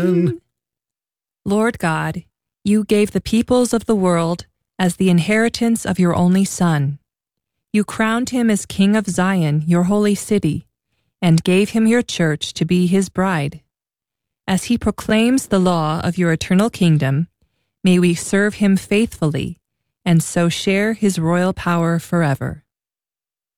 Amen. Lord God, you gave the peoples of the world as the inheritance of your only Son. You crowned him as King of Zion, your holy city, and gave him your church to be his bride. As he proclaims the law of your eternal kingdom, may we serve him faithfully and so share his royal power forever.